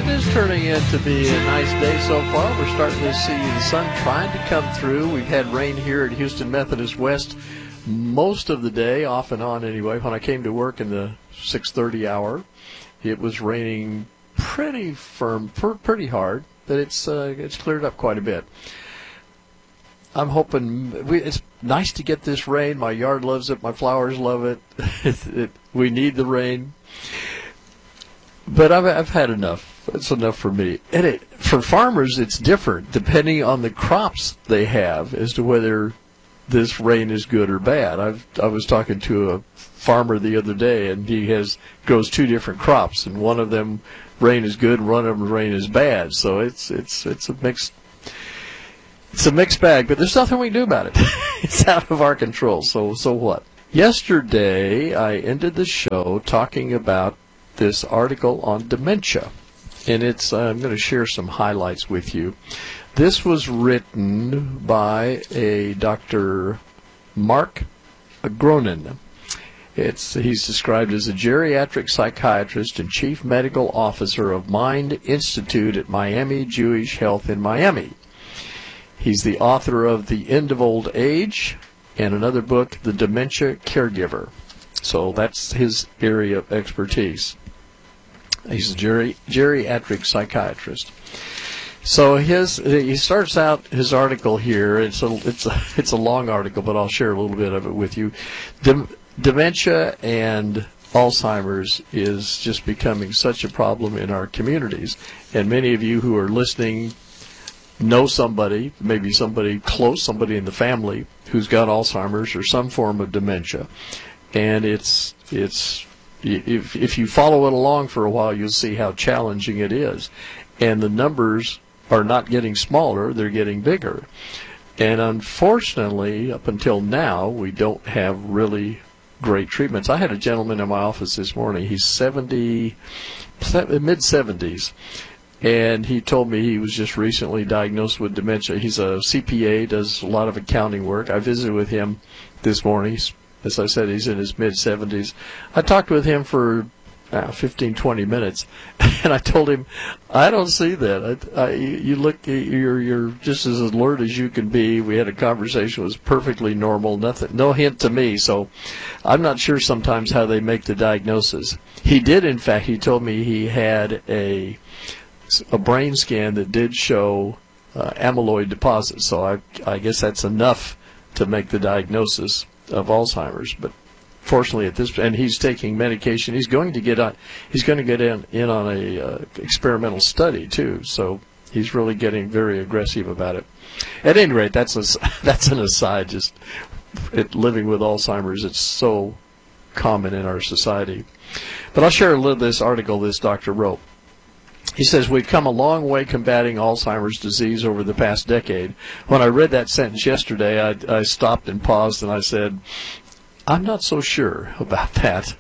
It is turning in to be a nice day so far. We're starting to see the sun trying to come through. We've had rain here at Houston Methodist West most of the day, off and on anyway. When I came to work in the 6:30 hour, it was raining pretty firm, pretty hard, but it's cleared up quite a bit. I'm hoping it's nice to get this rain. My yard loves it. My flowers love it. We need the rain. But I've had enough. It's enough for me. And for farmers, it's different depending on the crops they have as to whether this rain is good or bad. I was talking to a farmer the other day, and he grows two different crops, and one of them rain is good, one of them rain is bad. So it's a mixed. It's a mixed bag, but there's nothing we can do about it. It's out of our control, so what? Yesterday, I ended the show talking about this article on dementia, and I'm going to share some highlights with you. This was written by a Dr. Mark Gronin. He's described as a geriatric psychiatrist and chief medical officer of Mind Institute at Miami Jewish Health in Miami. He's the author of The End of Old Age and another book, The Dementia Caregiver. So that's his area of expertise. He's a geriatric psychiatrist. So he starts out his article here. It's a long article, but I'll share a little bit of it with you. Dementia and Alzheimer's is just becoming such a problem in our communities, and many of you who are listening know somebody, maybe somebody close, somebody in the family who's got Alzheimer's or some form of dementia. And if you follow it along for a while, you'll see how challenging it is. And the numbers are not getting smaller, they're getting bigger. And unfortunately, up until now, we don't have really great treatments. I had a gentleman in my office this morning. He's mid-70s. And he told me he was just recently diagnosed with dementia. He's a CPA, does a lot of accounting work. I visited with him this morning. As I said, he's in his mid-70s. I talked with him for 15, 20 minutes, and I told him, I don't see that. You look, you're just as alert as you can be. We had a conversation. It was perfectly normal, no hint to me. So I'm not sure sometimes how they make the diagnosis. He did, in fact, he told me he had a brain scan that did show amyloid deposits. So I guess that's enough to make the diagnosis of Alzheimer's. But fortunately, and he's taking medication. He's going to get in on a experimental study too. So he's really getting very aggressive about it. At any rate, that's an aside. Just living with Alzheimer's, it's so common in our society. But I'll share a little of this article this doctor wrote. He says, we've come a long way combating Alzheimer's disease over the past decade. When I read that sentence yesterday, I stopped and paused and I said, I'm not so sure about that.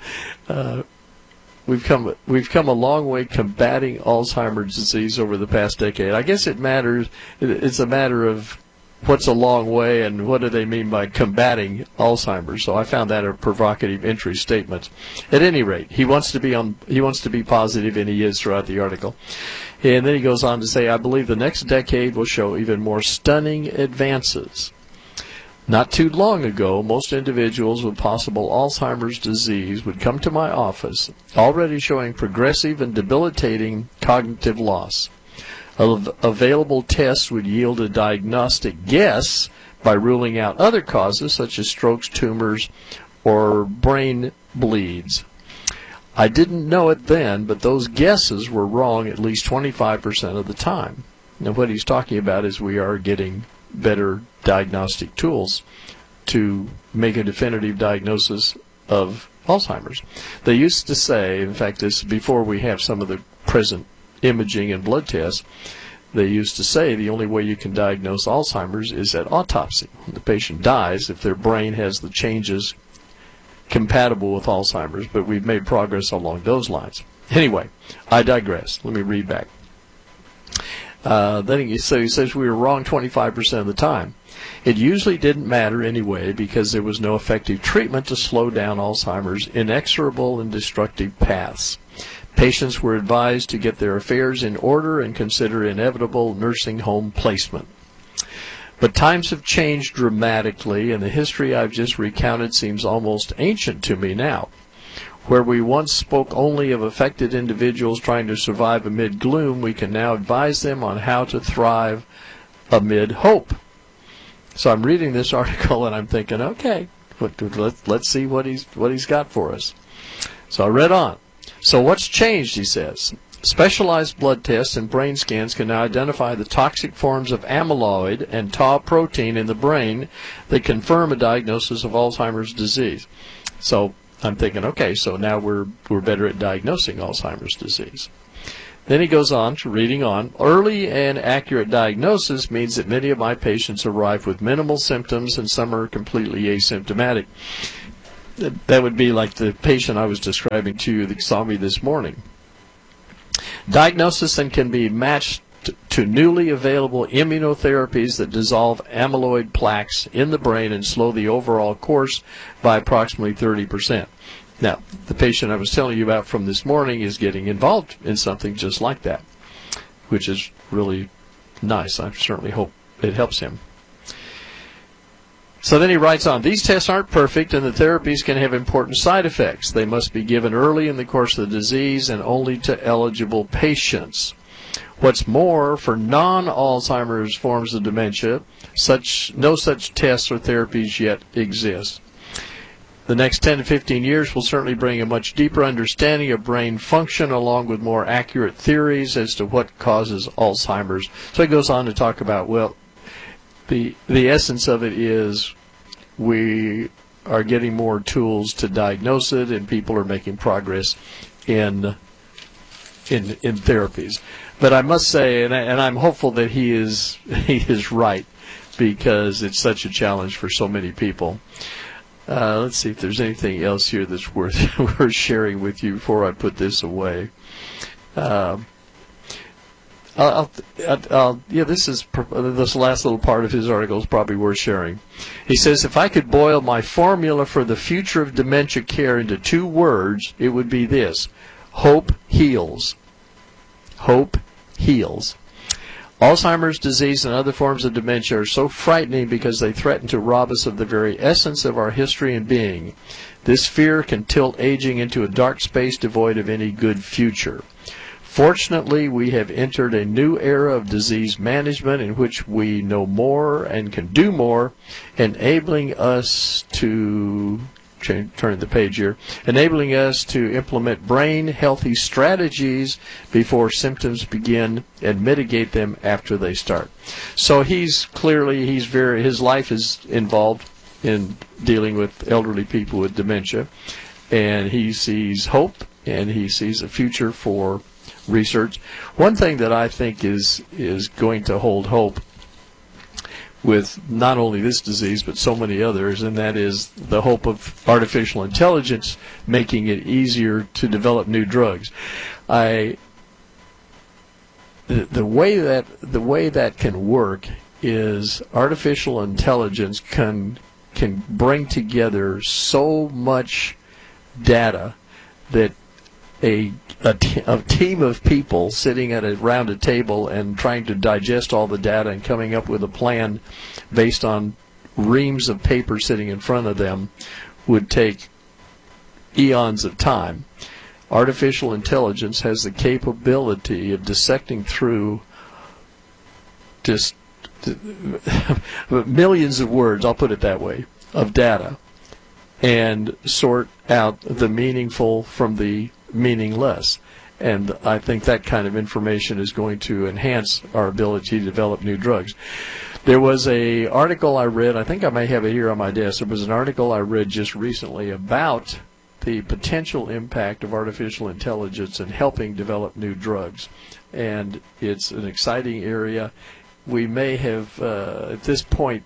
We've come a long way combating Alzheimer's disease over the past decade. I guess it matters. It's a matter of what's a long way and what do they mean by combating Alzheimer's. So I found that a provocative entry statement. At any rate, he wants to be positive, and he is throughout the article. And then he goes on to say, I believe the next decade will show even more stunning advances. Not too long ago, most individuals with possible Alzheimer's disease would come to my office already showing progressive and debilitating cognitive loss. Available tests would yield a diagnostic guess by ruling out other causes such as strokes, tumors, or brain bleeds. I didn't know it then, but those guesses were wrong at least 25% of the time. Now, what he's talking about is we are getting better diagnostic tools to make a definitive diagnosis of Alzheimer's. They used to say, in fact, this before we have some of the present imaging and blood tests, they used to say the only way you can diagnose Alzheimer's is at autopsy. When the patient dies, if their brain has the changes compatible with Alzheimer's, but we've made progress along those lines. Anyway, I digress. Let me read back. Then he says we were wrong 25% of the time. It usually didn't matter anyway because there was no effective treatment to slow down Alzheimer's inexorable and destructive paths. Patients were advised to get their affairs in order and consider inevitable nursing home placement. But times have changed dramatically, and the history I've just recounted seems almost ancient to me now. Where we once spoke only of affected individuals trying to survive amid gloom, we can now advise them on how to thrive amid hope. So I'm reading this article and I'm thinking, okay, let's see what he's got for us. So I read on. So what's changed, he says. Specialized blood tests and brain scans can now identify the toxic forms of amyloid and tau protein in the brain that confirm a diagnosis of Alzheimer's disease. So I'm thinking, okay, so now we're better at diagnosing Alzheimer's disease. Then he goes on to reading on. Early and accurate diagnosis means that many of my patients arrive with minimal symptoms and some are completely asymptomatic. That would be like the patient I was describing to you that saw me this morning. Diagnosis then can be matched to newly available immunotherapies that dissolve amyloid plaques in the brain and slow the overall course by approximately 30%. Now, the patient I was telling you about from this morning is getting involved in something just like that, which is really nice. I certainly hope it helps him. So then he writes on, these tests aren't perfect and the therapies can have important side effects. They must be given early in the course of the disease and only to eligible patients. What's more, for non-Alzheimer's forms of dementia, no such tests or therapies yet exist. The next 10 to 15 years will certainly bring a much deeper understanding of brain function along with more accurate theories as to what causes Alzheimer's. So he goes on to talk about, well, the essence of it is we are getting more tools to diagnose it and people are making progress in therapies. But I must say, and I'm hopeful that he is right, because it's such a challenge for so many people. Let's see if there's anything else here that's worth sharing with you before I put this away. This last little part of his article is probably worth sharing. He says, if I could boil my formula for the future of dementia care into 2 words, it would be this: hope heals. Hope heals. Alzheimer's disease and other forms of dementia are so frightening because they threaten to rob us of the very essence of our history and being. This fear can tilt aging into a dark space devoid of any good future. Fortunately, we have entered a new era of disease management in which we know more and can do more, enabling us to turn the page here, enabling us to implement brain-healthy strategies before symptoms begin and mitigate them after they start. So his life is involved in dealing with elderly people with dementia, and he sees hope and he sees a future for research. One thing that I think is going to hold hope with not only this disease but so many others, and that is the hope of artificial intelligence making it easier to develop new drugs. The way that can work is artificial intelligence can bring together so much data that a team of people sitting around a table and trying to digest all the data and coming up with a plan based on reams of paper sitting in front of them would take eons of time. Artificial intelligence has the capability of dissecting through just millions of words, I'll put it that way, of data, and sort out the meaningful from the meaningless. And I think that kind of information is going to enhance our ability to develop new drugs. There was an article I read, I think I may have it here on my desk, there was an article I read just recently about the potential impact of artificial intelligence in helping develop new drugs. And it's an exciting area. We may have, at this point,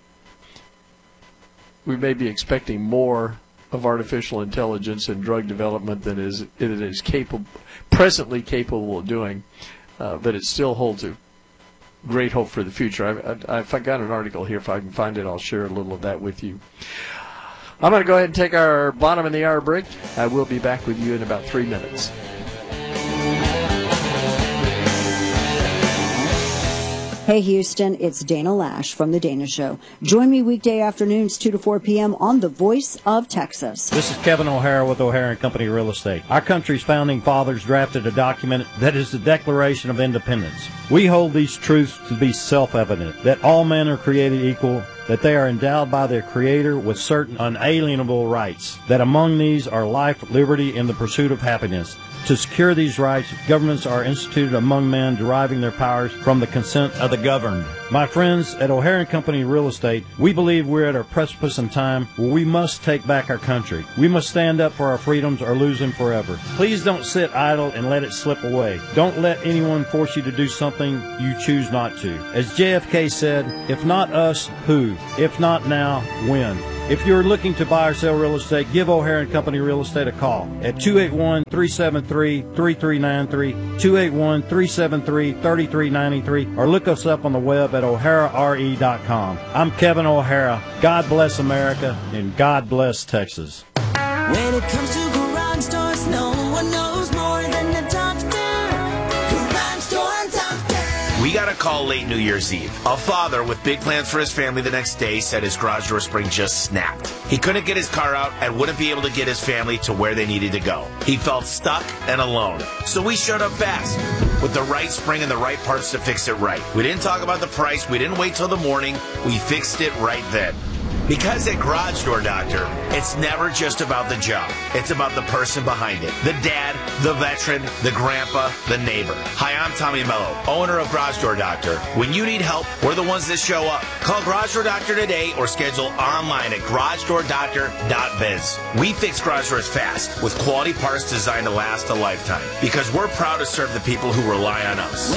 we may be expecting more of artificial intelligence in drug development than it is presently capable of doing, but it still holds a great hope for the future. I've got an article here. If I can find it, I'll share a little of that with you. I'm going to go ahead and take our bottom of the hour break. I will be back with you in about 3 minutes. Hey Houston, it's Dana Lash from The Dana Show. Join me weekday afternoons 2 to 4 p.m. on The Voice of Texas. This is Kevin O'Hara with O'Hara & Company Real Estate. Our country's founding fathers drafted a document that is the Declaration of Independence. We hold these truths to be self-evident, that all men are created equal, that they are endowed by their Creator with certain unalienable rights, that among these are life, liberty, and the pursuit of happiness. To secure these rights, governments are instituted among men, deriving their powers from the consent of the governed. My friends at O'Hara & Company Real Estate, we believe we're at a precipice in time where we must take back our country. We must stand up for our freedoms or lose them forever. Please don't sit idle and let it slip away. Don't let anyone force you to do something you choose not to. As JFK said, if not us, who? If not now, when? If you're looking to buy or sell real estate, give O'Hara & Company Real Estate a call at 281-373-3393, 281-373-3393, or look us up on the web at o'harare.com. I'm Kevin O'Hara. God bless America, and God bless Texas. When it comes to garage doors, no one knows more than the doctor. Garage Door Doctor. We got a call late New Year's Eve. A father with big plans for his family the next day said his garage door spring just snapped. He couldn't get his car out and wouldn't be able to get his family to where they needed to go. He felt stuck and alone. So we showed up fast with the right spring and the right parts to fix it right. We didn't talk about the price. We didn't wait till the morning. We fixed it right then. Because at Garage Door Doctor, it's never just about the job. It's about the person behind it. The dad, the veteran, the grandpa, the neighbor. Hi, I'm Tommy Mello, owner of Garage Door Doctor. When you need help, we're the ones that show up. Call Garage Door Doctor today or schedule online at garagedoordoctor.biz. We fix garage doors fast with quality parts designed to last a lifetime because we're proud to serve the people who rely on us.